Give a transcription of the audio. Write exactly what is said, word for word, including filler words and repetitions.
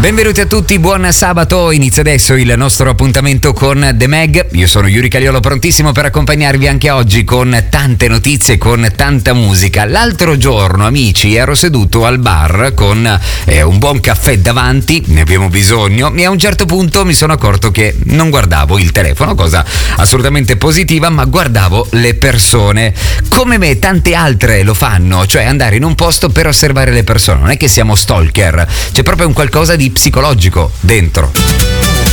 Benvenuti a tutti, buon sabato, inizia adesso il nostro appuntamento con The Mag. Io sono Yuri Cagliolo, prontissimo per accompagnarvi anche oggi con tante notizie, con tanta musica. L'altro giorno, amici, ero seduto al bar con eh, un buon caffè davanti, ne abbiamo bisogno, e a un certo punto mi sono accorto che non guardavo il telefono, cosa assolutamente positiva, ma guardavo le persone. Come me tante altre lo fanno, cioè andare in un posto per osservare le persone. Non è che siamo stalker, c'è proprio un qualcosa di psicologico dentro.